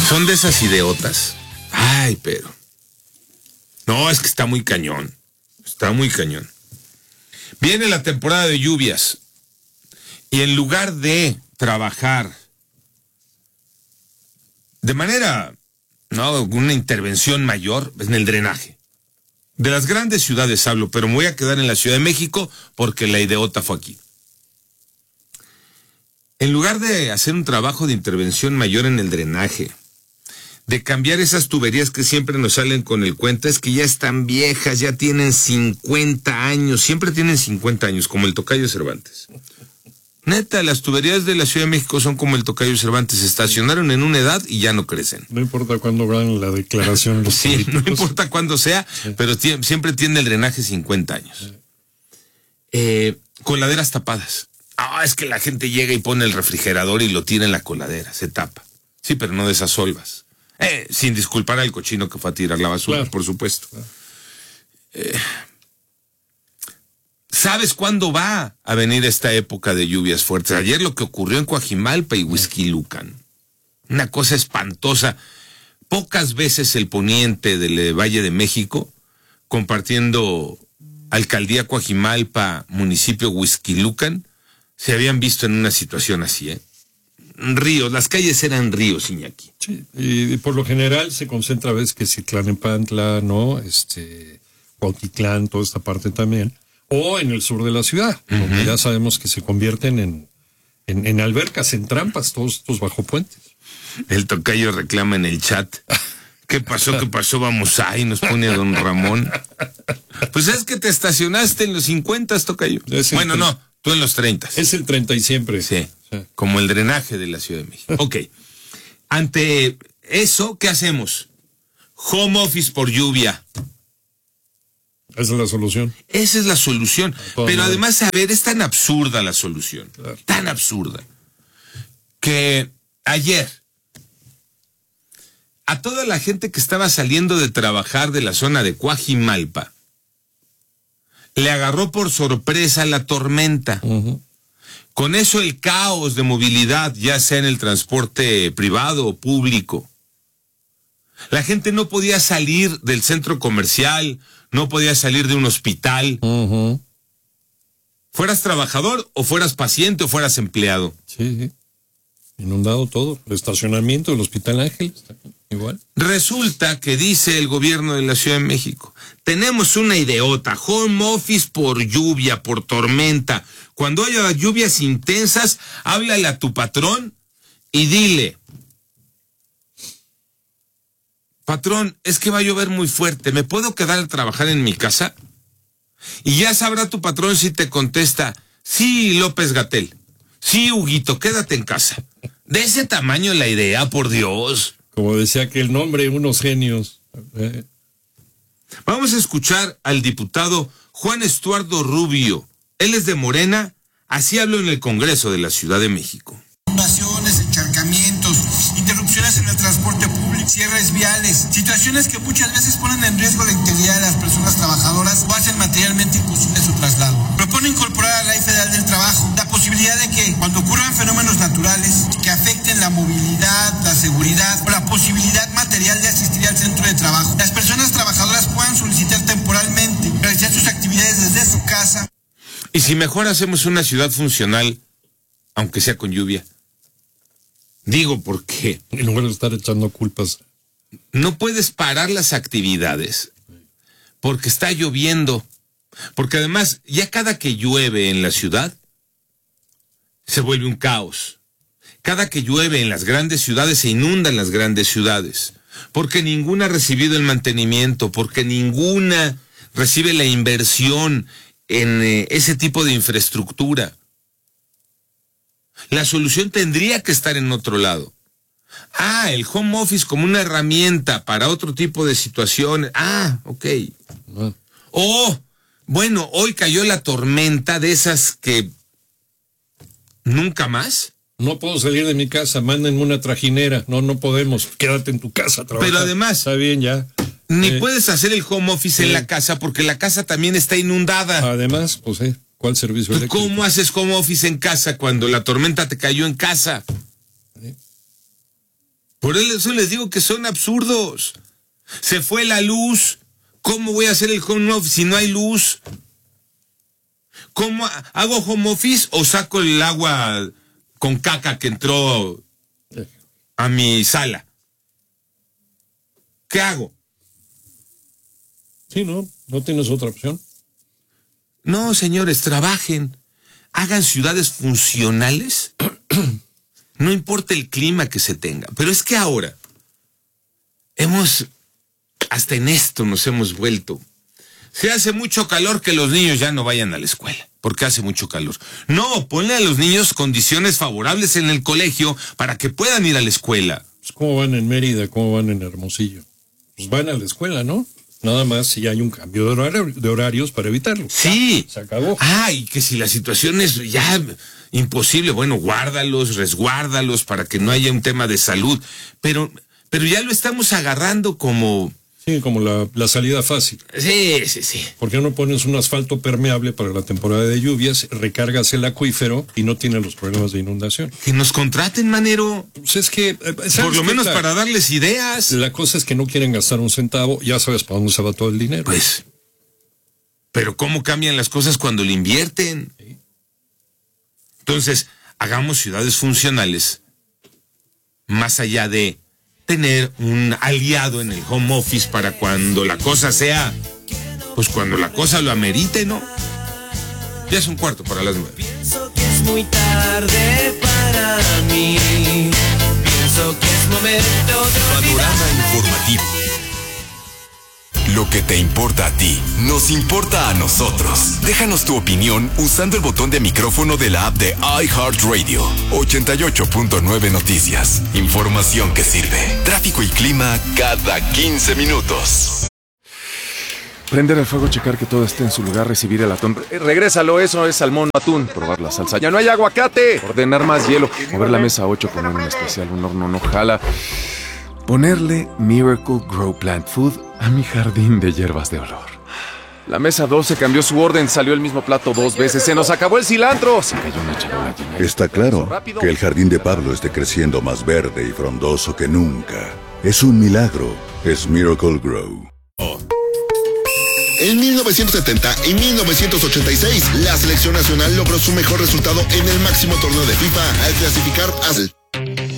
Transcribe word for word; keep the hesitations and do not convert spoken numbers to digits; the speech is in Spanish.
Son de esas ideotas. Ay, pero... No, es que está muy cañón. Está muy cañón. Viene la temporada de lluvias. Y en lugar de trabajar de manera, no, una intervención mayor en el drenaje. De las grandes ciudades hablo, pero me voy a quedar en la Ciudad de México porque la ideota fue aquí. En lugar de hacer un trabajo de intervención mayor en el drenaje, de cambiar esas tuberías que siempre nos salen con el cuento, es que ya están viejas, ya tienen cincuenta años, siempre tienen cincuenta años, como el tocayo Cervantes. Neta, las tuberías de la Ciudad de México son como el tocayo Cervantes, se estacionaron en una edad y ya no crecen. No importa cuándo hagan la declaración. Los sí, políticos. No importa cuándo sea, sí. Pero siempre tiene el drenaje cincuenta años. Sí. Eh, coladeras tapadas. Ah, es que la gente llega y pone el refrigerador y lo tira en la coladera, se tapa. Sí, pero no de esas olvas. Eh, sin disculpar al cochino que fue a tirar la basura, claro. Por supuesto. Claro. Eh, ¿Sabes cuándo va a venir esta época de lluvias fuertes? Ayer lo que ocurrió en Coajimalpa y Huixquilucan. Una cosa espantosa. Pocas veces el poniente del Valle de México, compartiendo alcaldía Coajimalpa, municipio Huixquilucan, se habían visto en una situación así, ¿eh? Ríos, las calles eran ríos, Iñaki. Sí, y, y por lo general se concentra a veces que Citlanepantla, ¿no? Este, Cuautitlán, toda esta parte también. O en el sur de la ciudad, uh-huh. Donde ya sabemos que se convierten en, en, en albercas, en trampas, todos estos bajopuentes. El tocayo reclama en el chat. ¿Qué pasó? ¿Qué pasó? Vamos ahí, nos pone a don Ramón. Pues es que te estacionaste en los cincuenta, tocayo. Bueno, no, tú en los treinta. Es el treinta y siempre. Sí, sí, como el drenaje de la Ciudad de México. Ok. Ante eso, ¿qué hacemos? Home office por lluvia. Esa es la solución. Esa es la solución. Pero manera. Además, a ver, es tan absurda la solución. Claro. Tan absurda. Que ayer, a toda la gente que estaba saliendo de trabajar de la zona de Coajimalpa, le agarró por sorpresa la tormenta. Uh-huh. Con eso el caos de movilidad, ya sea en el transporte privado o público. La gente no podía salir del centro comercial, no podía salir de un hospital. Uh-huh. Fueras trabajador o fueras paciente o fueras empleado. Sí, sí. Inundado todo. El estacionamiento del Hospital Ángeles, igual. Resulta que dice el gobierno de la Ciudad de México, tenemos una ideota, home office por lluvia, por tormenta. Cuando haya lluvias intensas, háblale a tu patrón y dile, patrón, es que va a llover muy fuerte, ¿me puedo quedar a trabajar en mi casa? Y ya sabrá tu patrón si te contesta, sí, López-Gatell, sí, Huguito, quédate en casa. De ese tamaño la idea, por Dios. Como decía que el nombre, unos genios. Eh. Vamos a escuchar al diputado Juan Estuardo Rubio. Él es de Morena, así habló en el Congreso de la Ciudad de México. Inundaciones, encharcamientos, interrupciones en el transporte público, cierres viales, situaciones que muchas veces ponen en riesgo la integridad de las personas trabajadoras o hacen materialmente imposible su traslado. Propone incorporar a la Ley Federal del Trabajo la posibilidad de que cuando ocurran fenómenos naturales que afecten la movilidad, la seguridad o la posibilidad material de asistir al centro de trabajo, las personas trabajadoras puedan solicitar temporalmente realizar sus actividades desde su casa. Y si mejor hacemos una ciudad funcional, aunque sea con lluvia. Digo, porque en lugar de estar echando culpas, no puedes parar las actividades porque está lloviendo, porque además ya cada que llueve en la ciudad se vuelve un caos. Cada que llueve en las grandes ciudades se inundan las grandes ciudades, porque ninguna ha recibido el mantenimiento, porque ninguna recibe la inversión en eh, ese tipo de infraestructura. La solución tendría que estar en otro lado. Ah, el home office como una herramienta para otro tipo de situaciones. Ah, ok. Uh. Oh, bueno, hoy cayó la tormenta de esas que nunca más. No puedo salir de mi casa, mándenme una trajinera. No, no podemos. Quédate en tu casa a trabajar. Pero además, está bien ya. Ni eh, puedes hacer el home office eh, en la casa porque la casa también está inundada. Además, pues, eh. ¿Cuál servicio eléctrico? ¿Cómo haces home office en casa cuando la tormenta te cayó en casa? Por eso les digo que son absurdos. Se fue la luz. ¿Cómo voy a hacer el home office si no hay luz? ¿Cómo hago home office o saco el agua con caca que entró a mi sala? ¿Qué hago? Sí, no, no tienes otra opción. No, señores, trabajen. Hagan ciudades funcionales. No importa el clima que se tenga. Pero es que ahora hemos, hasta en esto nos hemos vuelto. Se hace mucho calor, que los niños ya no vayan a la escuela, porque hace mucho calor. No, ponle a los niños condiciones favorables en el colegio para que puedan ir a la escuela. Pues ¿cómo van en Mérida? ¿Cómo van en Hermosillo? Pues van a la escuela, ¿no? Nada más si hay un cambio de, horario, de horarios para evitarlo. Sí. Ya, se acabó. Ah, y que si la situación es ya imposible, bueno, guárdalos, resguárdalos para que no haya un tema de salud. Pero, pero ya lo estamos agarrando como... Sí, como la, la salida fácil. Sí, sí, sí. ¿Por qué no pones un asfalto permeable para la temporada de lluvias, recargas el acuífero y no tienes los problemas de inundación? Que nos contraten, manero. Pues es que... Por lo menos la, para darles ideas. La cosa es que no quieren gastar un centavo, ya sabes para dónde se va todo el dinero. Pues, pero ¿cómo cambian las cosas cuando le invierten? Sí. Entonces, hagamos ciudades funcionales, más allá de tener un aliado en el home office para cuando la cosa sea, pues cuando la cosa lo amerite, ¿no? Ya es un cuarto para las nueve. Pienso que es muy tarde para mí. Pienso que es momento de Panorama informativo. Lo que te importa a ti, nos importa a nosotros. Déjanos tu opinión usando el botón de micrófono de la app de iHeartRadio. ochenta y ocho punto nueve Noticias. Información que sirve. Tráfico y clima cada quince minutos. Prender el fuego, checar que todo esté en su lugar, recibir el atún. Eh, regrésalo, eso es salmón, atún. Probar la salsa. ¡Ya no hay aguacate! Ordenar más hielo. Mover la mesa ocho, poner un especial, un horno no jala. Ponerle Miracle Grow Plant Food a mi jardín de hierbas de olor. La mesa doce cambió su orden, salió el mismo plato dos veces. ¡Se nos acabó el cilantro! Se cayó una charola llena. Está claro que el jardín de Pablo esté creciendo más verde y frondoso que nunca. Es un milagro. Es Miracle Grow. En mil novecientos setenta y mil novecientos ochenta y seis, la selección nacional logró su mejor resultado en el máximo torneo de FIFA al clasificar al